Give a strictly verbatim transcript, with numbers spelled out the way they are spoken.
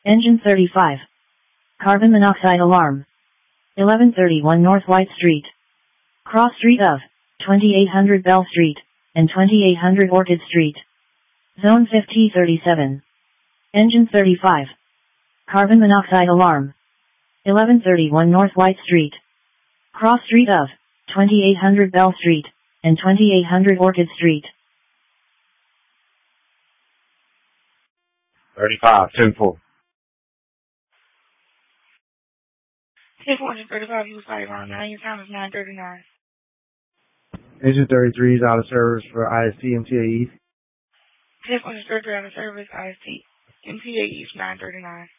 Engine thirty-five. Carbon monoxide alarm. eleven thirty-one North White Street. Cross street of twenty-eight hundred Bell Street and twenty-eight hundred Orchid Street. Zone fifty thirty-seven. Engine thirty-five. Carbon monoxide alarm. eleven thirty-one North White Street. Cross street of twenty-eight hundred Bell Street and twenty-eight hundred Orchid Street. thirty-five, ten four. ten four, thirty-five, you was like around nine, your time is nine thirty-nine. Engine thirty-three is out of service for I S T M T A East. ten four, thirty-three out of service, I S T M T A East, nine thirty-nine.